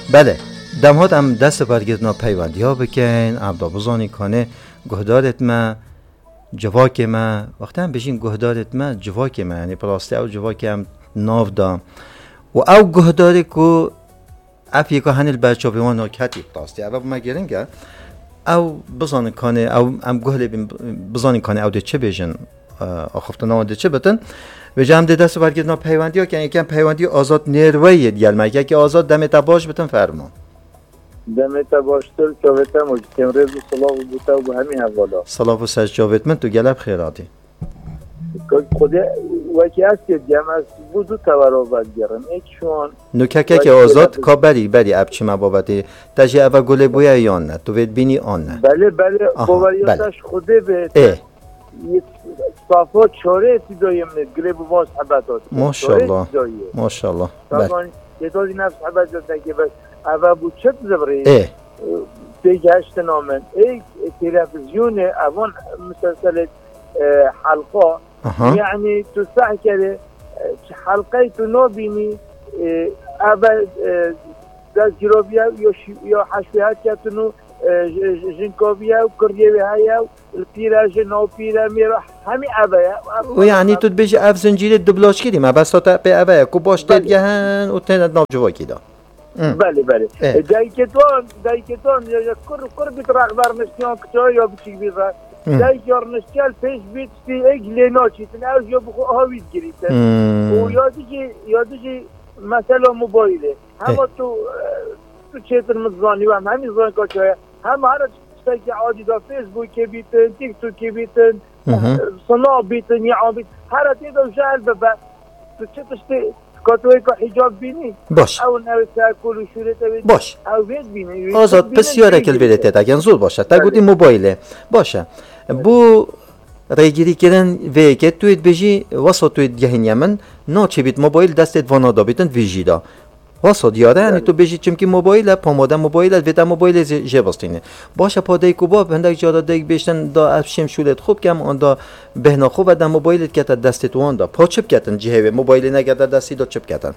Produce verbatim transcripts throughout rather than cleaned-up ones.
بله دمهات هم دست برگردنا پیوندی ها بکن عبدا بزانی کنه گهدارت ما جواک ما وقتی هم بشین گهدارت ما جواک ما یعنی پلاستی او جواک هم ناف دا و او گهداری که افی که هنیل بچه بیوان ناکتی پلاستی او ما گرنگه او بزانی کنه او هم گهلی بزانی کنه او ده چه بیشن آخفتنا ده چه بتن و جام ده دست برگردنا پیوندی ها که یکم پیوندی آزاد نیرویی دیگر مگه که آزاد دمت باش بتن فرمان دمت باشتر جاویدم و تمرز و صلاح و بوتا و همین حوالا صلاح و سج جاوید من تو گلب خیراتی خدا وکی هست که جمع از بودو تورابت گرم ایک شوان نوکه که آزاد که بری بری ابچی مبابتی تجی اوه گله بویا یا نه تو وید بینی آن نه بله بله باوریاتش خوده به صافات چاره اتدایم نه گله بواز حبتات ماشالله ماشالله طبعا یه تازی نفس حبت جاده که بس اوه بود چه بزبری دیگه هشت نامن ایک تلفزیون اوان مسلسل حلقه يعني تسع كده حلقه نو بيني ابد ذا جروبيا يو حشويات كاتنو جنكوبيا وكرديوي هيا البيراج نو بيرا ميرا همي ابا ويعني تو بيجي اف زنجيره دبلاج كدي ما بس تا به ابا كو باش تدگهن و تند نو جوا كده بله بله دايكتون دايكتون يا كر كر بتراغ برنسيون كتو يا بتشي بيرا دای جارنشکل پیش بیت سی ایک لینا چیتن از یا بخو آوید گریتن و یادی که یادی که مثلا موبایله همه تو تو چیتن مزانی و هم همین زن کچای هم هر چیزی که عادی دا فیسبوک که بیتن تیک توک که بیتن صناع بیتن یا عابیت هر تیدا جهل ببا تو چیتشتی کاتوی که حجاب بینی باش او نوی تاکل و شورت بینی باش او بید بینی آزاد بسیاره کل بیده تا اگه زود باشه تا گودی موبایله باشه بو ریگیری کردن وی که توید بجی واسه توید گهین یمن ناچه بیت موبایل دستت وانا دا بیتن ویجی دا واسه دیاره یعنی تو بجی چمکی موبایل پاماده موبایل ویتا موبایل جباستینه باشه پاده کوبا بندک جاده دیگ بیشتن دا افشم شولت خوب کم آن دا بهنا خوب دا موبایلت کتا دستت وان دا پا چپ کتن جهه موبایل نگرده دستی دا چپ کتن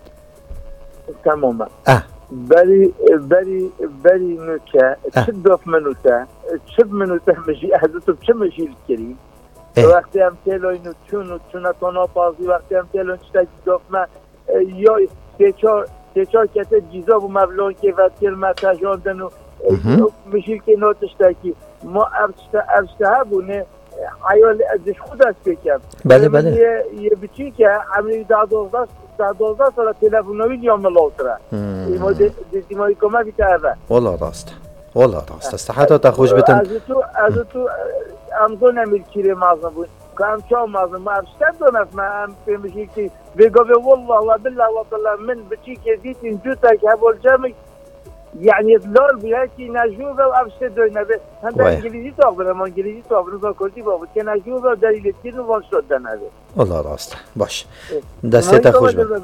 تماما اه بری بری بری نوکه چه داف منوته چه منوته مشی حضرت چه مشیل کری وقتی هم تلوی نو چون چون تانا پازی وقتی هم تلوی چه داف من یا سه چهار سه چهار کته جیزا و مبلغ که وقتی المتا جاندن و مشیل که نوتش تاکی ما ارشته ارشته بونه حیال ازش خود است بکم بله بله یه یه بچی که عملی دادوزده در دوازده سال تلفنوی دیام ملاوتره ایما دیمایی کمکی کرده والا راست والا راست است حتی تا خوش بتن از تو از تو امزون امیر کیره مازن بود که هم چه مازن ما افشتر دونست من هم پیمشی که بگو به والله و بالله و بالله من بچی که دیتین جوتا که هول جمعی يعني دلار بيحكي نجوبة وأبشر دوي نبي هذا إنجليزي تقبل ما إنجليزي تقبل ما كردي بابا كان نجوبة دليل كتير وان شد نبي والله راست باش دستت خوش بت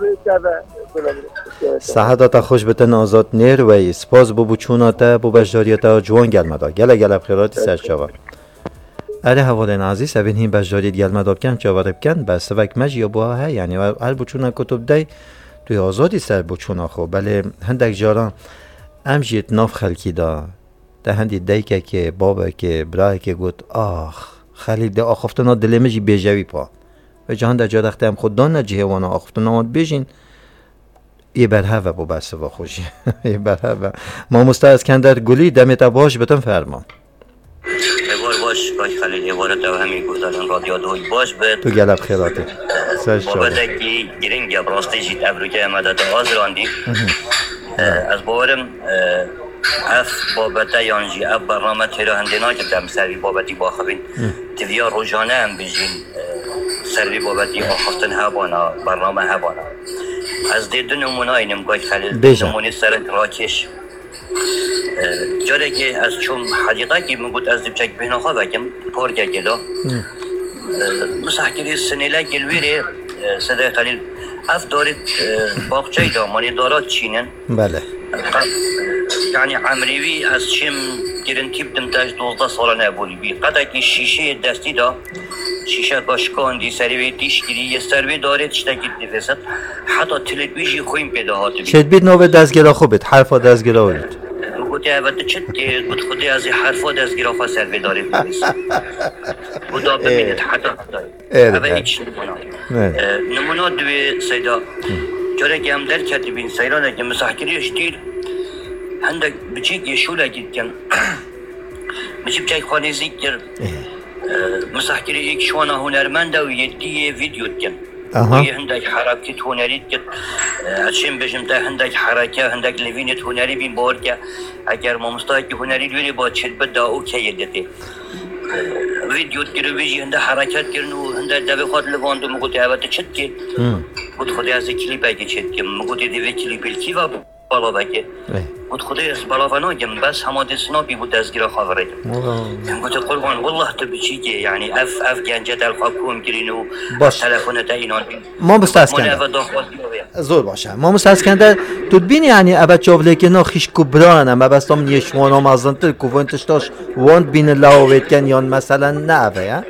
سعادت خوش بتن آزاد نیر و سپاس بو بچوناته بو بجداریتا جوان گلمدا گله گله بخیراتی سرچاوا اره حوالین عزیز اوین هین بجداریت گلمدا بکن چاوا بکن بس وک مجی بو ها یعنی هر بچونا کتب دی توی آزادی سر بچونا خو بله هندک جاران امجیت ناف خلکی دا ده هندی دیگه که بابا که برای که گفت آخ خلیل ده آخفتنا دلمجی بیجوی پا و جهان در جا دخته هم خود دان نجیه وانا آخفتنا آمد بیجین یه برهوه با بسته با خوشی یه برهوه ما مستا اسکندر گلی دمت باش بتن فرما بار باش باش خلیل یه بار تو همین گفتن رادیو دوی باش بد تو گلب خیراتی بابا دکی گرینگ یا براستی جیت ابروکه مدد آزراندی از باورم اف بابتا یانجی اف برنامه تیرا هندینا که دم سروی بابتی باخبین تیویا روزانه هم بجین سروی بابتی آخفتن هبانا برنامه هبانا از دید نمونه اینم گوی خلیل نمونه سرک راکش جاره که از چون حدیقه که میگود از دیبچک بیناخوا بگم پارگه گلا مسحکری سنیله گلویره صدای خلیل اف دارید باقچه دامانی دارات چینن بله يعني عمريوي از شم گرنتی بدم داشت دوازده ساله نبودی بی قدر که شیشه دستی دا شیشه باشکان دی سروی دیش گیری یه سروی داره تشتگید دیوزد حتی تلویزی خویم پیدا هاتی شد بید نوه دستگیره خوبید حرفا دستگیره هولید گوتی اوه چد که گوت خودی از حرفا دستگیره خواه سروی داره دیوزد گوتا ببینید حتی اوه هیچ نمونه دوی سیدا جاره که هم در کتبین سیرانه که مساحکریش دیر هندك بتجيك يشولا جدا بتجيب جاي خاني ذكر مسح كري هيك شوانا هنرمندا ويدي فيديو كان وهي عندك حركة هنري كت عشان بجمتها عندك حركة عندك لفينة هنري بين بوركا اگر ما مستحق هنري دوری با چت بدا اوكي يدته فيديو كري بيجي عندها حركات كرنو عندها دبي خاط لواندو مقولي هذا چت كي قلت خدي از كليب اگه چت كي مقولي دي كليب الكيفا بالا بگه بود خدای از بالا فناجم بس همه سنابی بود دستگیر خاوره گفت قربان والله تو بچی که یعنی اف اف گنجه در حکوم گرینو تلفن تا اینان ما مستسکن زور باشه ما مستسکن تو ببین یعنی ابد چاوله که نا خیش کبران ما بس تام نیشوانم ازنتر کوونتش تاش وند بین لاوت کن یا مثلا نه یا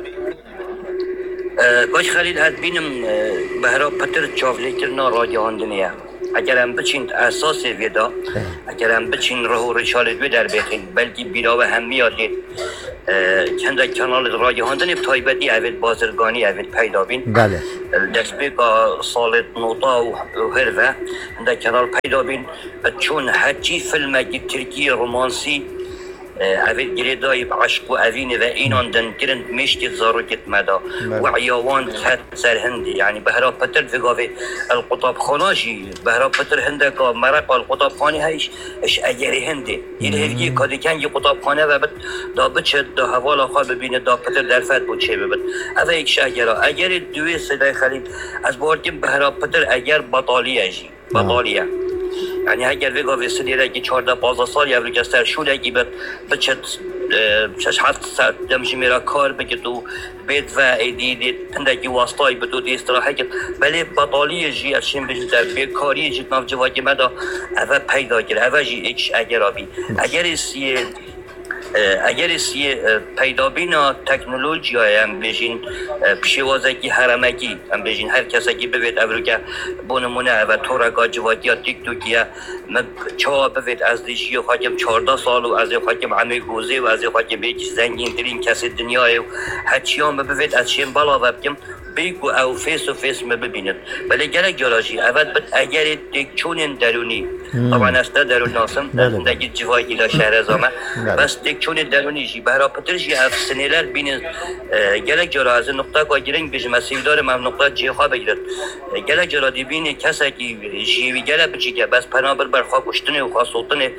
باش خلیل هات بینم بهرا پتر چاوله کرنا راجعان دنیا اگر هم بچین اساس ویدا اگر هم بچین راه رشالت در بخین بلکه بیراوه هم میادید کنده کانال راجهاندن تایبتی اوید بازرگانی اوید پیدا بین بله دست بیگا سالت نوتا و هروه کنده کانال پیدا بین چون هرچی فیلم اگه ترکی رومانسی اوید گریدای عشق و اوینه و اینان دن کرند مشتی زاروکت مدا و عیاوان تحت سر هندی یعنی بهرا پتر فقاوه القطاب خاناشی بهرا پتر هنده که مرق القطاب خانه هایش اش اگری هنده این هفگی که دیکن یه قطاب خانه و بد دا بچد دا حوالا خواه ببینه دا پتر در فت بود چه ببد اوه ایک شهگرا اگر دوی صدای خلید از باردیم بهرا پتر اگر بطالیه جی بطالیه یعنی اگر ویگا وسیله که چهارده پانزده سال یا ولی کستر شوله کی بر بچت شش هفت ساعت دمشی میرا کار بگه تو بیت و ایدی تندگی واسطای به تو دی استراحت کرد ولی بطالی جی اشیم بجد بیکاری جد ناف جواکی مدا اوه پیدا کرد اوه جی ایکش اگر آبی اگر ایسی اگر ایسی پیدا بینا تکنولوژی هم بجین پیشوازگی هرمگی هم بجین هر کسی که ببید ابرو که بونمونه و تورگا جوادی یا تیک توکیه من چا ببید از دیشی خواهیم چهارده سال و از خواهیم همه گوزه و از خواهیم بیچ زنگین ترین کسی دنیای و هرچی هم ببید از شیم بالا ببکیم بیگو او فیس و فیس ما ببینید ولی گره گراجی اول بد اگر تکچون درونی طبعا است درون ناسم دندگی جوایی لا شهر زامه بس تکچون درونی جی برای پترجی اف سنیلر بینید گره گرا از نقطه که گرینگ بیش مسیح داره من نقطه جیخا بگیرد گره گرا دی بینی کسی که جیوی گره بچی که بس پنابر بر خواه کشتنه و خواه سلطنه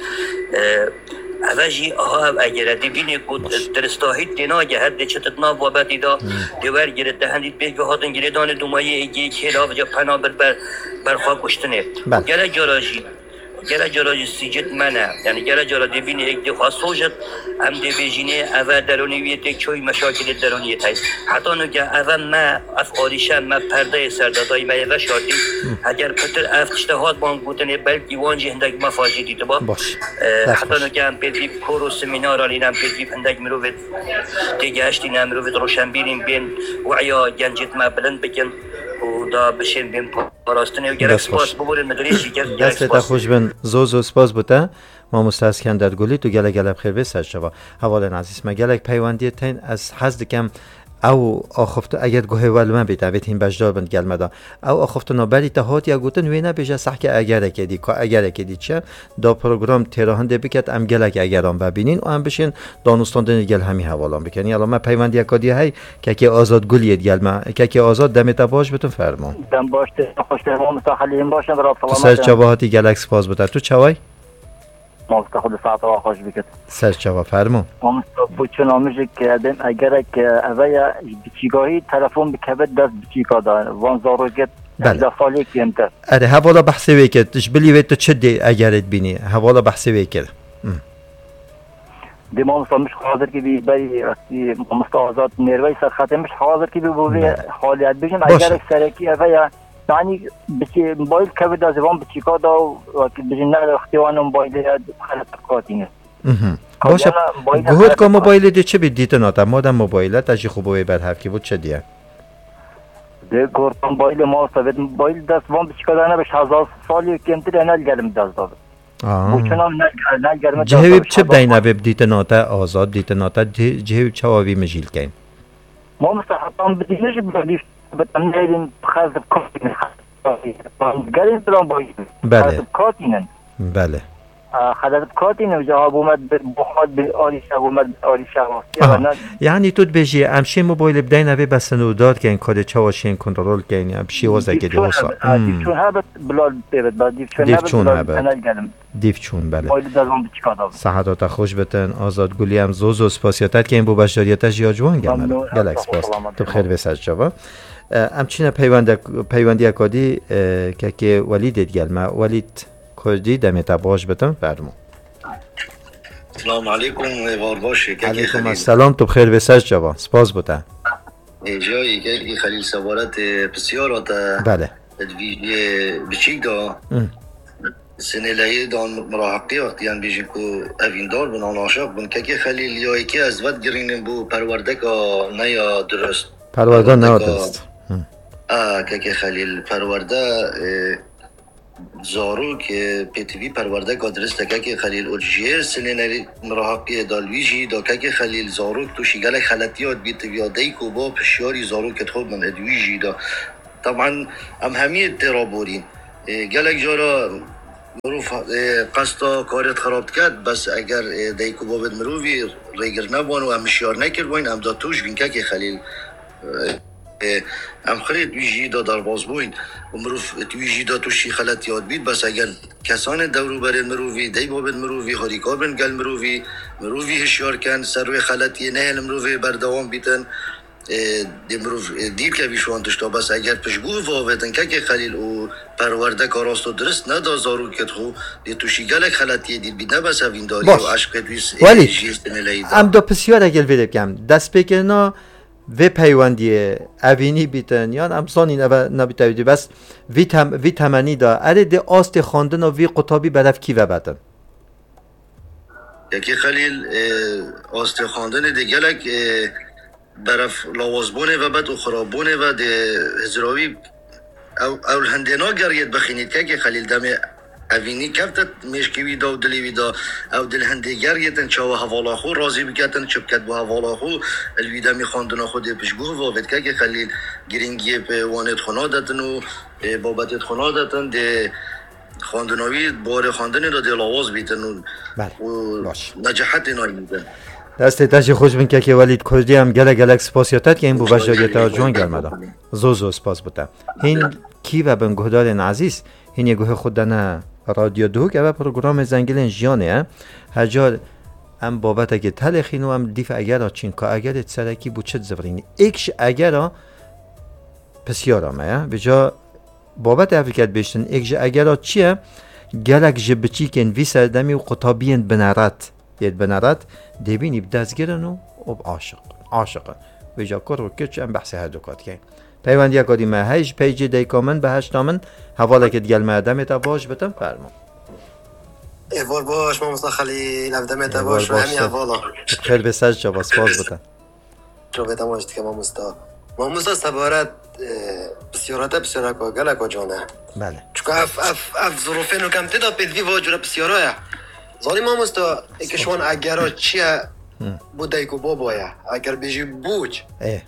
اوجی آها اگر دیبینی کود درستاهید دینا که هر چتت ناو وابطی دا دیور گرد دهندید بیش به هاتن گردان دومایی ایگی که لاو جا پنابر بر برخواه کشتنه گره جاراجی گره جاراجی سیجت منه یعنی گره جارا دیبینی ایک دی خواه سوجت هم دی بیجینه اوه درونیویت ایک چوی مشاکل درونیت هست حتی نگه اوه ما افقاریشم ما پرده سردادای ما وشاردی اگر پتر افتشتهات بان بودنه بلکی وانجی هندک مفاجی دیده با حتی نگه هم پیدویب کور و سمینار آلین هم پیدویب هندک مروفت دیگه هشتین هم مروفت روشن بیرین بین وعیا گنجت ما بلند بکن و دا بشین بین پاراستنه و گرک سپاس ببورن مدریشی گرک سپاس خوش بین زوز و سپاس بوده ما مستسکن در گلی تو گله گله بخیر بسر شوا حوالن عزیز ما گله پیوندی تین از حزد کم او آخفت اگر گوه ولمن بیت بیت این بجدار بند گل مدا او آخفت نبری تهات یا گوتن وینا بیش صح که اگر کدی که اگر کدی چه دا پروگرام تراهنده بکت ام گله اگرام ببینین و ام بشین دانستاندن گل همی حوالان بکنی الان ما پیوندی کدی های که که آزاد گلیت گل ما که که آزاد دمت باش بتون فرمان دم باش خوش تمام مستحلیم باشن برای سلامت سر چواهاتی گلکس پاس بوده تو چوای ماست خود ساعت و خوش بکت سر چوا فرمون ماست بچون آمیزی که دم اگر که اویا بچیگاهی تلفن بکبد دست بچیگاه داره وان زاروگت بله سالی کیمتر اره حوالا بحثی ویکت اش بلی ویتو چه دی اگرت بینی حوالا بحثی ویکت دی ما مش حاضر که بی بری راستی مست آزاد نیروی سر خاطر مش حاضر که بی بوی حالیت بگیم اگر سرکی اویا يعني بتي موبايل كبد از وان بتيكا دا وقت بجنة اختیوان موبایل خلط کاتینه باشه گهود که موبایل دی چه بیدیت ناتا مادم موبایلت اجی خوبه بر هفکی بود چه دیه ده گورت موبایل ما استاد موبایل دست وان بتیکا دا نبش هزار سالی کمتر انال گرم دست داد بوچنام نال گرم جهویب چه بدین ابی بیدیت ناتا آزاد دیت ناتا جهویب چه آوی مجیل کن ما مستحقم بدیش بدیش بدم نیریم خزب کاتینه گریم برام باید خزب کاتینه بله خدمت کاتینه و جواب اومد بخواد به آلی شب اومد آلی شب یعنی تو بجی امشی موبایل بدین اوی بسنو داد که این کار چواشین کنترل کنی امشی وزه که دیوسا دیفچون هبت بلال بیبت با دیفچون هبت بلال دیفچون بله موبایل دازم بچیکا داد صحتات خوش بتن آزاد گلی هم زوز و سپاسیاتت که این بو بشاریتش یا جوان گلمد گلک سپاس تو بخیر بسج جواب امچین پیوندی اکادی که که ولید گلمه ولید کردی دمیتا باش بتن فرمو سلام علیکم وار باشه علیکم السلام تو بخیر بسج جوان سپاس بتن جایی که خلیل سوارت بسیار آتا بله ویژه بچیک دا سنه لایه دان مراحقی وقتی هم بیشین که اویندار بن آن عاشق بن که خلیل یا ایکی از ود گرینیم بو پرورده که نیا درست پرورده نیا درست آه که خلیل پرورده زارو که پی تی وی پرورده که درست که خلیل اوجیر سنه نری مراحقی دالویجی دا که خلیل زارو تو شیگل خلطیات بیت ویادهی که با پشیاری زارو که خوب من ادویجی دا طبعا هم همی ترابورین گلک جارا مروف قصد کارت خراب کرد بس اگر دیکو بابد مروفی ریگر نبان و همشیار نکر باین هم دا توش بین که خلیل هم خرید ویجی دا در باز بوین و مروف ویجی دا توشی خلط یاد بید بس اگر کسان دورو برد مروفی دی بابد مروفی خاریکار بین گل مروفی مروفی هشیار کن سروی خلطی نه مروفی بردوام بیتن دیمروف دیر که بیشوان تشتا بس اگر پشگو واویدن که که خلیل و پرورده کاراست و درست ندا زارو کت خو دی توشی گلک خلطیه دید بید نبس هوینداری و عشق دویس جیست نلیده ام دو پسیار اگل ویده بگم دست بکنه و پیوندی اوینی بیتن یا امسانی نبیده بیده بس وی, تم وی تمنی دا اره دی آست خواندن و وی قطابی برف کی و بدن یکی خلیل آست خواندن دی گلک برف لوازبونه و بعد خرابونه و ده هزراوی او اول هندینا گرید بخینید که خلیل دم اوینی کفتت مشکوی دا و دلیوی دا او دل هندی گریدن چاو حوالا خو رازی بکتن چپکت با حوالا خو الویدا می خواندن خود پشگوه وابد که خلیل گرینگی به وانت خنا داتن و بابتت خنا داتن ده خواندناوی بار خواندن دا دل آواز بیتن و نجاحت نایی بیتن دسته تشی خوش بین که که ولید کردی هم گله گلک سپاسیاتت که این بو بشاریت ها جوان گرمده زو زو سپاس بوده این کی و بن گهدار عزیز این یه گوه خود دنه رادیو دو که و پروگرام زنگلین جیانه هجار هم بابت اگه تلخینو هم دیف اگر چین که اگر سرکی بو چت زفرینی ایکش اگر پسیار همه بجا بابت افریکت بیشتن ایکش اگر چیه گلک جبچی کن وی سردمی و قطابین بنارت ید بنارت دبینی بدزگرن و اب عاشق عاشقن ویجا کار و کچ هم بحث هر دکات کن پیوندی اکادی ما هیچ پیجی دی کامن به هشتامن حواله که دیگل مردم تا باش بتن فرما ایوار باش ما مصطفى خلیل افدم تا باش و همی حوالا خیلی بسج جواب سپاس بتن جو بیتا ماجد که ما مصطفى ما مصطفى سبارت بسیارات بسیارات که گلک و جانه بله چون اف اف اف ظروفین و کم تدا پیدوی واجوره بسیارای زانی ما مصطفى اکشوان اگرها چیه بوده که بابایه اگر بیجی بوچ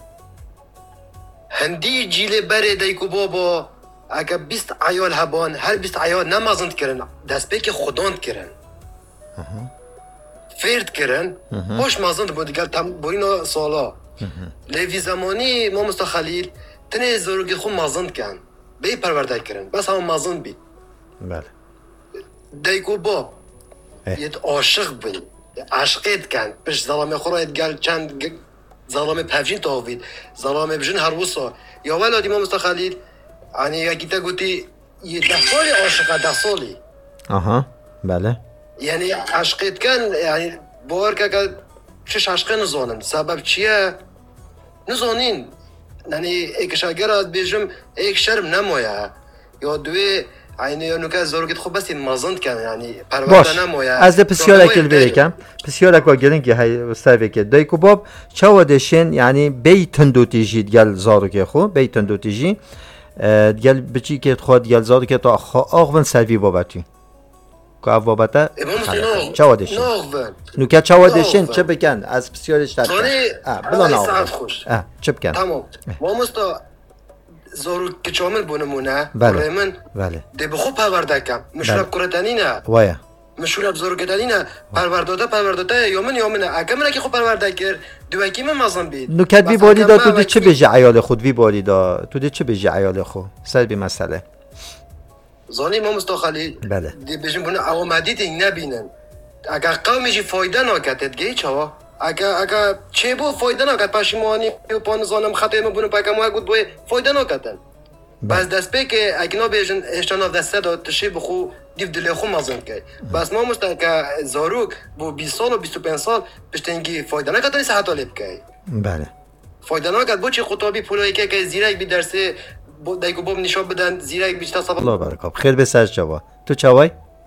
هندی جیل بره دیکو بابا اگه بیست عیال هبان هر بیست عیال نمازند کرن دست به که خداند کرن فرد کرن باش مازند بود دیگر تم بوینا سالا لیوی زمانی ما مصطفى خلیل تنه زروگی خود مازند کن به پرورده کرن بس هم مازند بید بله دیکو باب یه عاشق بین عشقیت کن پش ظلام خورایت گل چند ظلام پفجین تاوید ظلام بجن هر وسا یا ولادی ما مصطفى خلیل یعنی یکی تا گویی یه ده سالی عاشقه ده سالی آها بله یعنی عشقیت کن یعنی باور که چش عشقه نزانن سبب چیه نزانین یعنی ایک شاگرد بیشم ایک شرم نمویا یا دوی عینی یا نکات زورگیت خوب بس مازند کنه یعنی پرورده نمویا از بسیار اکل بیکم بسیار اکو گلن که های استفاده کرد دایکو باب چوادشین یعنی بیتن دو تیجی گل زارو که خو بیتن دو تیجی گل بچی که خود گل زارو که تا آغون سوی بابتی که بابته چوادشین نکات چوادشین چه بکن از بسیارش تر بلا ناو چه بکن تمام ما مستا زارو که چامل بونمونه بله من بله ده بخوب پرورده کم مشرب کرتنی نه وایا مشرب زارو کتنی نه پرورداده پرورداده یومن یومن اگه من که خوب پرورده کرد دوکی من مازن بید نکات وی باری دا تو ده چه بجی عیال خود وی باری دا تو ده چه بجی عیال خود سر بی مسئله زانی ما مستخلی بله دی بجیم بونه اومدید این نبینن اگه قومیشی فایده نکتد گی چوا اگه اگه چه بو فایده نکت پشیمانی و پان زانم خطای ما بونه پاکم و گود بوی فایده نکتن بس دست به که اگه نا بیشن اشتانا دسته داد تشی بخو دیو دلی خو مازن که بس ما مستا که زاروک بو بیست سال و بیست و پنج سال پشتنگی فایده نکتنی صحت آلیب که بله فایده نکت بو چی خطابی پولایی که که زیرک بی درسه دایکو باب نشان بدن زیرک بیشتر صبر الله برکات خیر به سر جوا تو چوای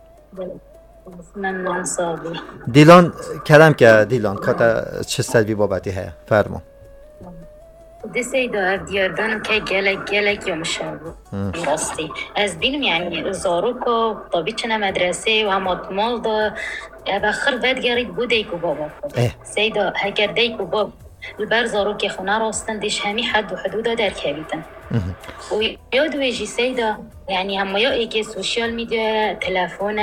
من صابر دیلان کلام که دیلان کاتا چه سلبی بابتی ها فرمون دسته دا دیاردن که گلک گلک یا مشابه راستی از بینم یعنی زاروکو طبی چنه مدرسه و همات مال دا بخر بد گرید بود دیکو بابا سیدا هکر دیکو باب البر زاروک خونه راستن دیش همی حد و حدودا در کبیدن و یاد ویجی سیدا یعنی همه یا ایک سوشیال میدیا تلفن